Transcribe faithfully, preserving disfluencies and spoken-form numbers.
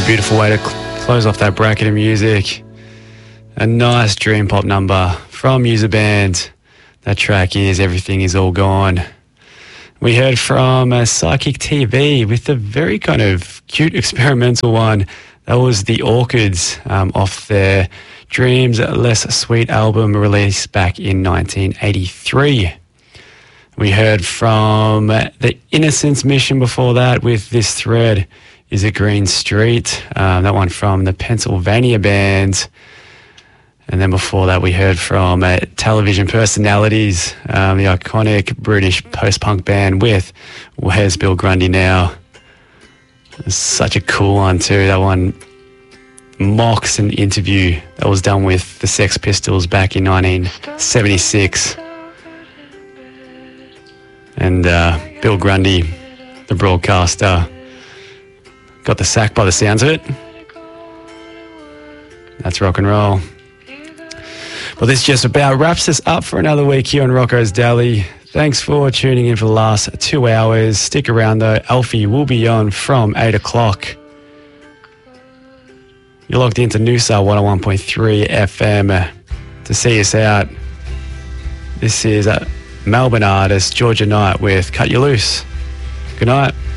Beautiful way to cl- close off that bracket of music. A nice dream pop number from User Band. That track is Everything Is All Gone. We heard from uh, Psychic T V with a very kind of cute experimental one. That was The Orchids um, off their Dreams Less Sweet album released back in nineteen eighty-three. We heard from uh, The Innocence Mission before that with This Thread Is a Green Street. Um, that one from the Pennsylvania Band. And then before that, we heard from uh, Television Personalities, um, the iconic British post-punk band with Where's Bill Grundy Now? It's such a cool one too. That one mocks an interview that was done with the Sex Pistols back in nineteen seventy-six. And uh, Bill Grundy, the broadcaster, got the sack by the sounds of it. That's rock and roll. Well, this just about wraps us up for another week here on Rocco's Daily. Thanks for tuning in for the last two hours. Stick around though. Alfie will be on from eight o'clock. You're locked into Noosa one oh one point three F M to see us out. This is uh, Melbourne artist Georgia Knight with Cut You Loose. Good night.